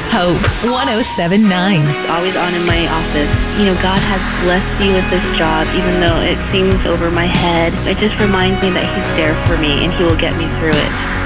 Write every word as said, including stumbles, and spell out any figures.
Hope one oh seven point nine. It's always on in my office. You know, God has blessed you with this job, even though it seems over my head. It just reminds me that He's there for me and He will get me through it.